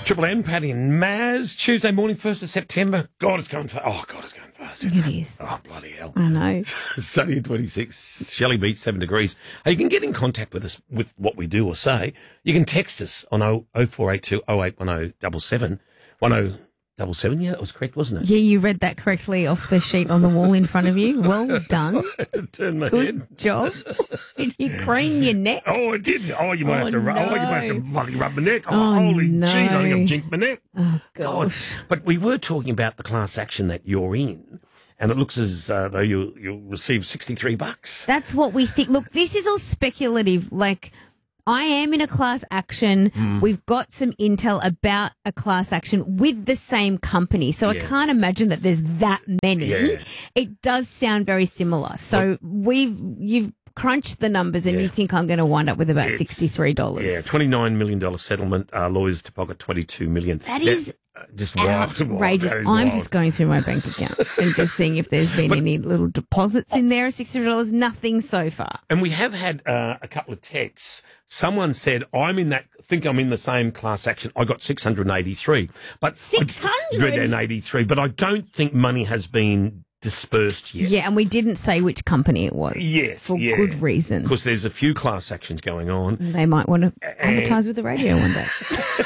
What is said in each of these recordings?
Triple M, Paddy and Maz, Tuesday morning, 1st of September. God, it's going fast. Oh, God, it's going fast. It is. Oh, bloody hell. I know. Sunny at 26, Shelley Beach, 7 degrees. You can get in contact with us with what we do or say. You can text us on 0482 081077. 1077, yeah, that was correct, wasn't it? Yeah, you read that correctly off the sheet on the wall in front of you. Well done. I had to turn my Good head. job. Did you crane your neck? Oh, I did. Oh, you might have to rub. no. Oh, you might have to bloody rub my neck. Oh, Oh, holy no. jeez, I think I've jinxed my neck. Oh, God. gosh. But we were talking about the class action that you're in, and it looks as though you'll receive $63. That's what we think. Look, this is all speculative. Like, I am in a class action. We've got some intel about a class action with the same company. So Yeah. I can't imagine that there's that many. Yeah. It does sound very similar. So you've crunched the numbers and Yeah. you think I'm going to wind up with about It's- $63. Yeah, $29 million settlement. Lawyers to pocket $22 million. That is just wild. outrageous. That is I'm wild. just going through my bank account and just seeing if there's been any little deposits in there. $63, nothing so far. And we have had a couple of texts. Someone said, I'm in the same class action. I got 683. But 683, but I don't think money has been dispersed yet. Yeah, and we didn't say which company it was. Yes, For yeah. good reason. Because there's a few class actions going on. They might want to advertise with the radio one day.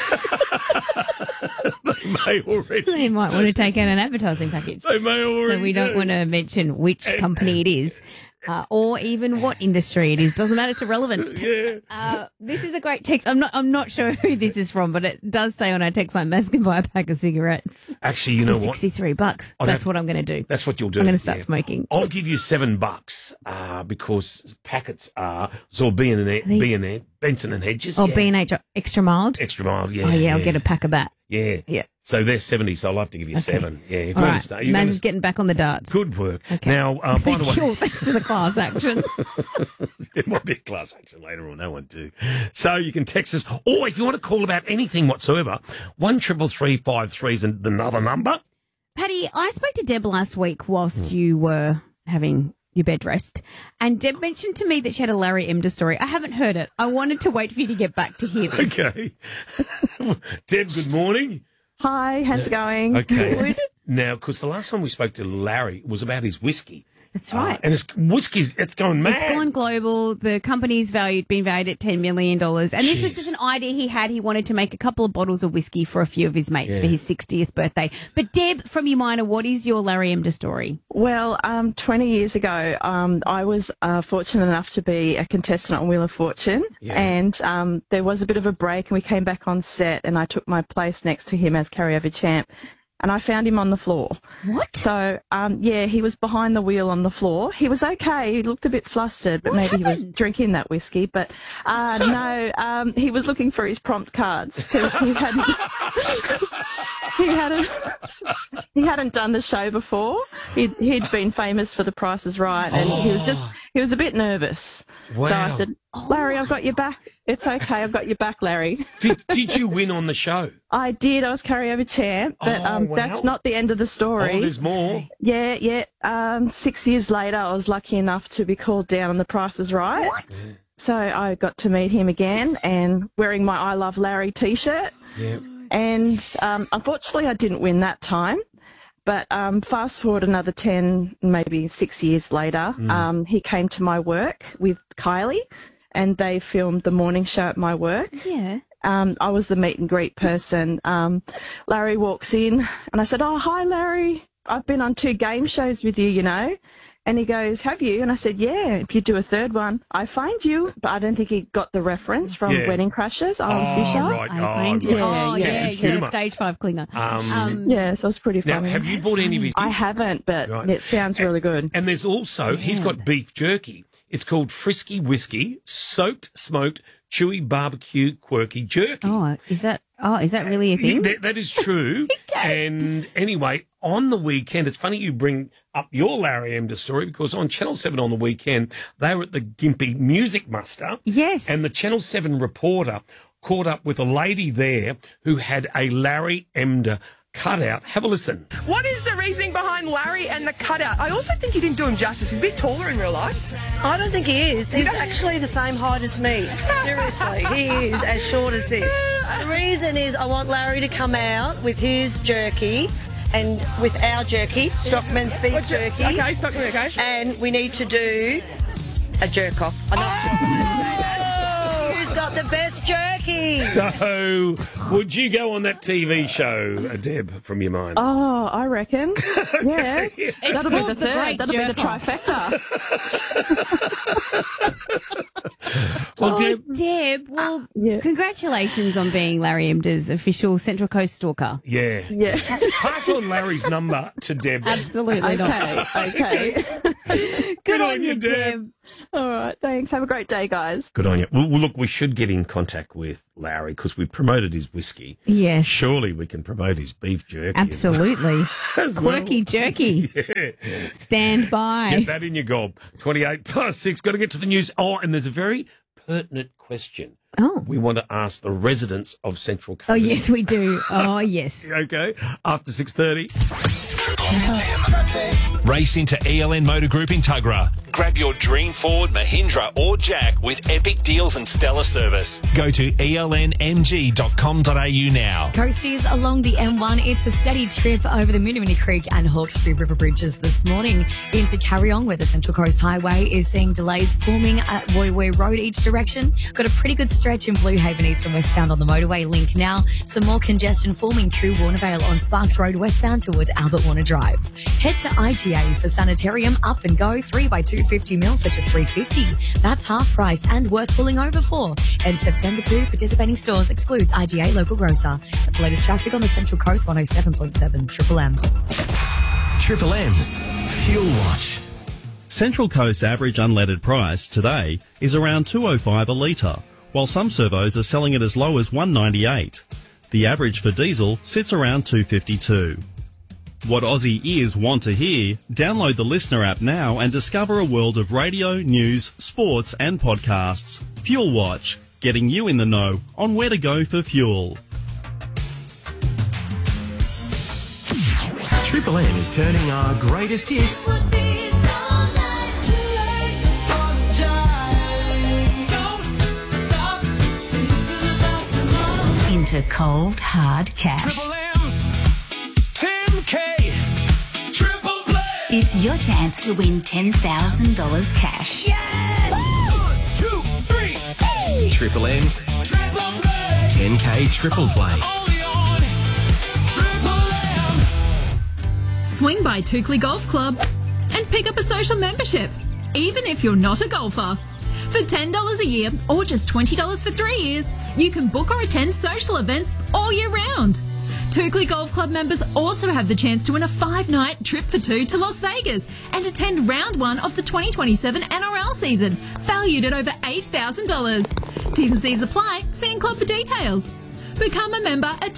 They may already. They might want to take out an advertising package. They may already. So we don't want to mention which company it is. Or even what industry it is. Doesn't matter. It's irrelevant. Yeah. This is a great text. I'm not sure who this is from, but it does say on our text line, Maz can buy a pack of cigarettes. Actually, you know For what? $63. That's what I'm going to do. That's what you'll do. I'm going to start smoking. I'll give you $7 because packets are so B&H, Benson and Hedges. Oh, yeah. B&H extra mild? Extra mild, yeah. Oh, yeah, I'll get a pack of that. Yeah. Yeah. So they're 70, so I'll have to give you 7. Yeah. If All you right. understand. You Maz is understand. getting back on the darts. Good work. Okay. Now, by the way. Sure, thanks for the class action. There might be a class action later on, that one too. So you can text us, or if you want to call about anything whatsoever, 133353 is another number. Paddy, I spoke to Deb last week whilst you were having your bed rest, and Deb mentioned to me that she had a Larry Emder story. I haven't heard it. I wanted to wait for you to get back to hear this. Okay. Deb, good morning. Hi, how's it going? Okay. Good. Now, because the last time we spoke to Larry was about his whiskey. That's right. And it's going mad. It's gone global. The company's been valued at $10 million. And this was just an idea he had. He wanted to make a couple of bottles of whiskey for a few of his mates for his 60th birthday. But Deb, from Umina, what is your Larry Emder story? Well, 20 years ago, I was fortunate enough to be a contestant on Wheel of Fortune. Yeah. And there was a bit of a break, and we came back on set, and I took my place next to him as carryover champ. And I found him on the floor. What? So, he was behind the wheel on the floor. He was okay. He looked a bit flustered, but maybe he was drinking that whiskey. But no, he was looking for his prompt cards because he hadn't done the show before. He'd been famous for The Price is Right, and he was a bit nervous. Wow. So I said, Larry, I've got your back. It's okay. I've got your back, Larry. Did you win on the show? I did. I was carryover champ, but wow. that's not the end of the story. Oh, there's more. Yeah. 6 years later, I was lucky enough to be called down on The Price is Right. What? So I got to meet him again and wearing my I Love Larry T-shirt. Yeah. And unfortunately, I didn't win that time. But fast forward another 10, maybe 6 years later, he came to my work with Kylie, and they filmed the morning show at my work. Yeah. I was the meet and greet person. Larry walks in, and I said, "Oh, hi, Larry. I've been on 2 game shows with you, you know." And he goes, "Have you?" And I said, "Yeah, if you do a third one, I find you." But I don't think he got the reference from Wedding Crashers, Alan Fisher. Right. I find you. Right. Yeah. Stage 5 clinger. Yeah, so it's pretty Now, funny. have you bought any of his? I haven't, but it sounds really good. And there's also, he's got beef jerky. It's called Frisky Whiskey, soaked, smoked, chewy barbecue, quirky jerky. Is that really a thing? That is true. And anyway, on the weekend, it's funny you bring up your Larry Emder story because on Channel 7 on the weekend, they were at the Gympie Music Muster. Yes. And the Channel 7 reporter caught up with a lady there who had a Larry Emder cutout. Have a listen. What is the reasoning behind Larry and the cutout? I also think he didn't do him justice. He's a bit taller in real life. I don't think he is. He's actually the same height as me. Seriously, he is as short as this. The reason is I want Larry to come out with his jerky and with our jerky, Stockman's beef jerky. Okay, Stockman, okay. And we need to do a jerk off. Who's got the best jerky? So, would you go on that TV show, Deb, from your mind? Oh, I reckon. Yeah. That'll be the the third. great That'll be the jerk-off. trifecta. Well, Deb, Deb, well, Yeah. Congratulations on being Larry Emder's official Central Coast stalker. yeah. Yeah. Pass on Larry's number to Deb. Absolutely not. Okay. Good on you, Deb. All right. Thanks. Have a great day, guys. Good on you. Well, look, we should get in contact with Larry because we promoted his whiskey. Yes. Surely we can promote his beef jerky. Absolutely. As well. Quirky jerky. Yeah. Stand by. Get that in your gob. 28+6. Got to get to the news. Oh, and there's a very pertinent question. Oh. We want to ask the residents of Central Coast. Oh, yes, we do. Oh, yes. Okay. After 6:30. Race into ELN Motor Group in Tuggerah. Grab your dream Ford, Mahindra or Jack with epic deals and stellar service. Go to elnmg.com.au now. Coasties along the M1, it's a steady trip over the Moonamuni Creek and Hawkesbury River bridges this morning into Carryong, where the Central Coast Highway is seeing delays forming at Woy Woy Road each direction. Got a pretty good stretch in Blue Haven east and westbound on the motorway link now. Some more congestion forming through Warnervale on Sparks Road westbound towards Albert Warner Drive. Head to IGA for Sanitarium Up and Go 3x250 mil for just $3.50. That's half price and worth pulling over for. And September 2, participating stores excludes IGA local grocer. That's the latest traffic on the Central Coast 107.7 Triple M. Triple M's Fuel Watch. Central Coast's average unleaded price today is around $2.05 a litre, while some servos are selling it as low as $1.98. The average for diesel sits around $2.52. What Aussie ears want to hear? Download the Listener app now and discover a world of radio, news, sports and podcasts. Fuel Watch, getting you in the know on where to go for fuel. Triple M is turning our greatest hits into cold, hard cash. Triple M's 10K Triple Play. It's your chance to win $10,000 cash. Yes! 1, 2, 3, hey! Triple M's Triple Play. 10K Triple Play. Only on Triple M. Swing by Toukley Golf Club and pick up a social membership, even if you're not a golfer. For $10 a year or just $20 for 3 years, you can book or attend social events all year round. Toukley Golf Club members also have the chance to win a 5-night trip for 2 to Las Vegas and attend round 1 of the 2027 NRL season, valued at over $8,000. T's and C's apply. See in club for details. Become a member at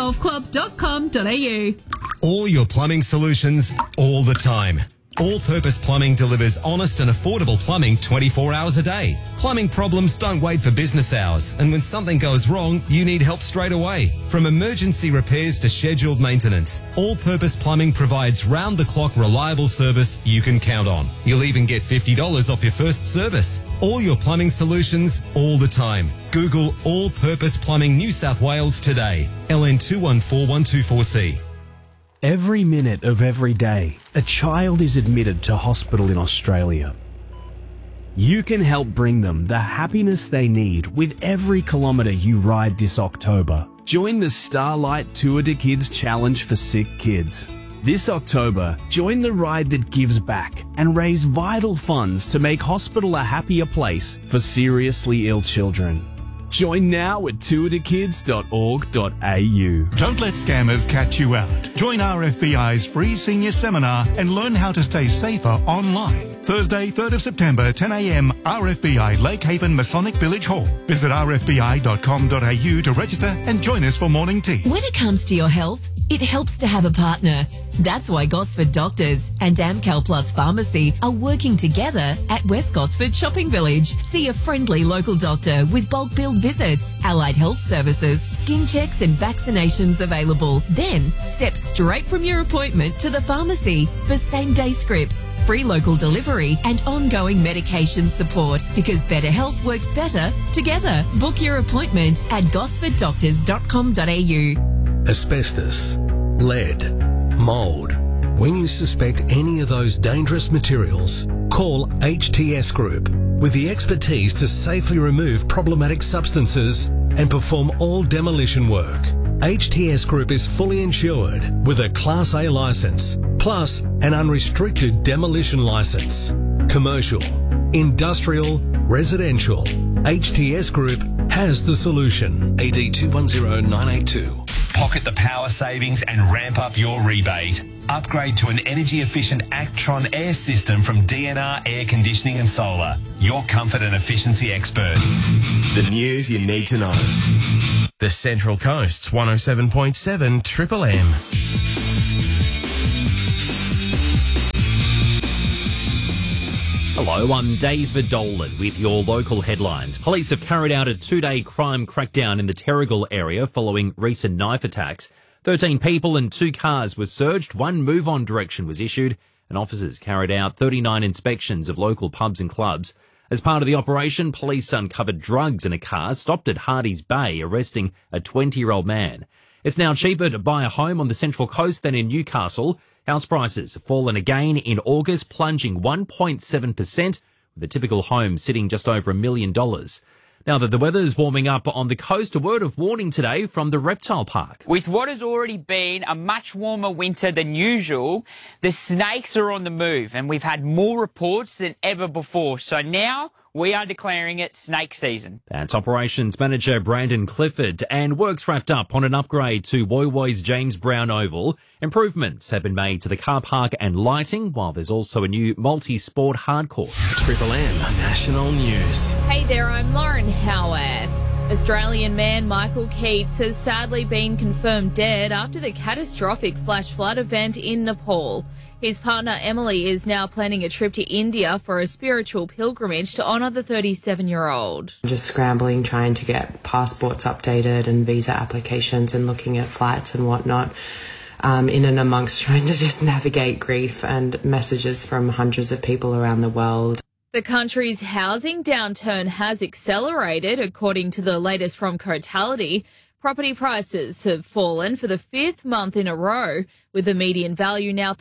toukleyGolfClub.com.au. All your plumbing solutions, all the time. All Purpose Plumbing delivers honest and affordable plumbing 24 hours a day. Plumbing problems don't wait for business hours, and when something goes wrong, you need help straight away. From emergency repairs to scheduled maintenance, All Purpose Plumbing provides round-the-clock reliable service you can count on. You'll even get $50 off your first service. All your plumbing solutions, all the time. Google All Purpose Plumbing New South Wales today. LN 214124C. Every minute of every day, a child is admitted to hospital in Australia. You can help bring them the happiness they need with every kilometre you ride this October. Join the Starlight Tour de Kids Challenge for sick kids. This October, join the ride that gives back and raise vital funds to make hospital a happier place for seriously ill children. Join now at tourdekids.org.au. Don't let scammers catch you out. Join our FBI's free senior seminar and learn how to stay safer online. Thursday, 3rd of September, 10 a.m, RFBI Lakehaven Masonic Village Hall. Visit rfbi.com.au to register and join us for morning tea. When it comes to your health, it helps to have a partner. That's why Gosford Doctors and Amcal Plus Pharmacy are working together at West Gosford Shopping Village. See a friendly local doctor with bulk billed visits, allied health services, skin checks and vaccinations available. Then step straight from your appointment to the pharmacy for same-day scripts, free local delivery and ongoing medication support, because better health works better together. Book your appointment at gosforddoctors.com.au. Asbestos, lead, mould. When you suspect any of those dangerous materials, call HTS Group with the expertise to safely remove problematic substances and perform all demolition work. HTS Group is fully insured with a Class A licence, plus an unrestricted demolition licence. Commercial, industrial, residential. HTS Group has the solution. AD 210982. Pocket the power savings and ramp up your rebate. Upgrade to an energy-efficient Actron air system from DNR Air Conditioning and Solar. Your comfort and efficiency experts. The news you need to know. The Central Coast's 107.7 Triple M. Hello, I'm David Dolan with your local headlines. Police have carried out a 2-day crime crackdown in the Terrigal area following recent knife attacks. 13 people and 2 cars were searched, 1 move-on direction was issued, and officers carried out 39 inspections of local pubs and clubs. As part of the operation, police uncovered drugs in a car stopped at Hardy's Bay, arresting a 20-year-old man. It's now cheaper to buy a home on the Central Coast than in Newcastle. House prices have fallen again in August, plunging 1.7%, with a typical home sitting just over $1 million. Now that the weather is warming up on the coast, a word of warning today from the Reptile Park. With what has already been a much warmer winter than usual, the snakes are on the move, and we've had more reports than ever before. So now we are declaring it snake season. That's Operations Manager Brandon Clifford, and work's wrapped up on an upgrade to Woy Woy's James Brown Oval. Improvements have been made to the car park and lighting, while there's also a new multi-sport hardcourt. Triple M National News. Hey there, I'm Lauren Howarth. Australian man Michael Keats has sadly been confirmed dead after the catastrophic flash flood event in Nepal. His partner Emily is now planning a trip to India for a spiritual pilgrimage to honour the 37-year-old. Just scrambling, trying to get passports updated and visa applications and looking at flights and whatnot, in and amongst trying to just navigate grief and messages from hundreds of people around the world. The country's housing downturn has accelerated, according to the latest from Cotality. Property prices have fallen for the 5th month in a row, with the median value now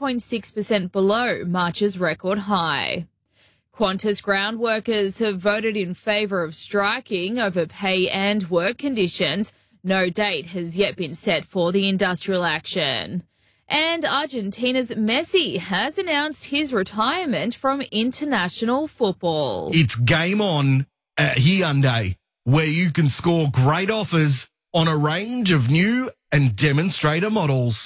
3.6% below March's record high. Qantas ground workers have voted in favour of striking over pay and work conditions. No date has yet been set for the industrial action. And Argentina's Messi has announced his retirement from international football. It's game on at Hyundai, where you can score great offers on a range of new and demonstrator models.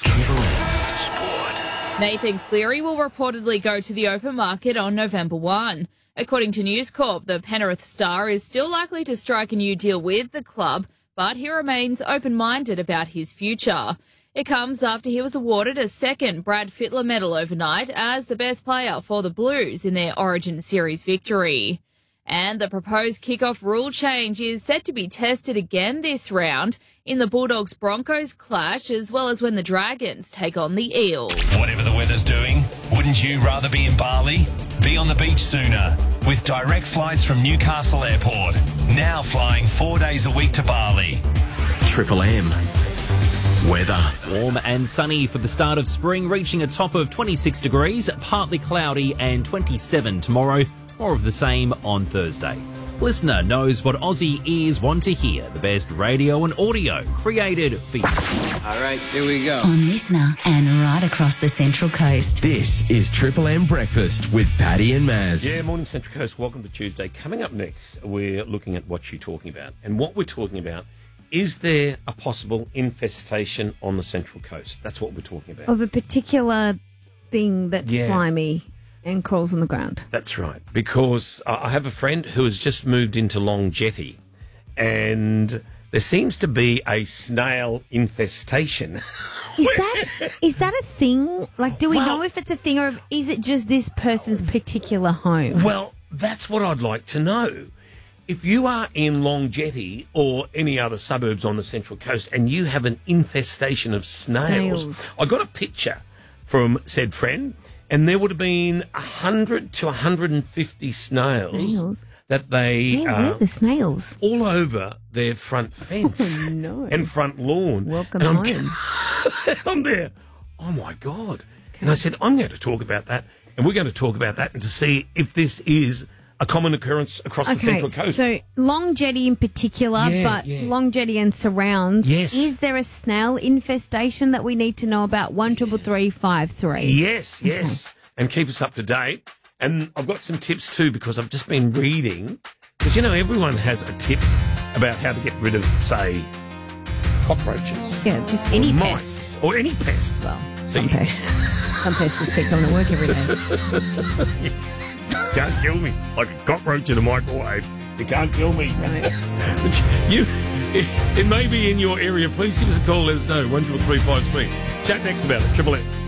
Nathan Cleary will reportedly go to the open market on November 1. According to News Corp, the Penrith star is still likely to strike a new deal with the club, but he remains open-minded about his future. It comes after he was awarded a second Brad Fittler medal overnight as the best player for the Blues in their Origin Series victory. And the proposed kickoff rule change is set to be tested again this round in the Bulldogs-Broncos clash, as well as when the Dragons take on the Eels. Whatever the weather's doing, wouldn't you rather be in Bali? Be on the beach sooner with direct flights from Newcastle Airport. Now flying 4 days a week to Bali. Triple M. Weather. Warm and sunny for the start of spring, reaching a top of 26 degrees, partly cloudy and 27 tomorrow. More of the same on Thursday. Listener knows what Aussie ears want to hear. The best radio and audio created for you. All right, here we go. On Listener and right across the Central Coast. This is Triple M Breakfast with Paddy and Maz. Yeah, morning Central Coast. Welcome to Tuesday. Coming up next, we're looking at what you're talking about. And what we're talking about, is there a possible infestation on the Central Coast? That's what we're talking about. Of a particular thing that's slimy. And crawls on the ground. That's right. Because I have a friend who has just moved into Long Jetty, and there seems to be a snail infestation. Is that a thing? Like, do we know if it's a thing, or is it just this person's particular home? Well, that's what I'd like to know. If you are in Long Jetty or any other suburbs on the Central Coast and you have an infestation of snails. I got a picture from said friend, and there would have been 100 to 150 snails. That they where are the snails? All over their front fence and front lawn. Welcome and home. I'm there. Oh my God! And I said, I'm going to talk about that, and we're going to talk about that, and to see if this is a common occurrence across the Central Coast. So Long Jetty in particular, but Long Jetty and surrounds. Yes. Is there a snail infestation that we need to know about? 133353. Yes, and keep us up to date. And I've got some tips too, because I've just been reading, because, everyone has a tip about how to get rid of, say, cockroaches. Yeah, just any mice. pest. Or any pest. Well, some pests just keep coming to work every day. Can't kill me like a cockroach in a microwave. You can't kill me. It may be in your area. Please give us a call. Let us know. 14353. Chat next about it. Triple M.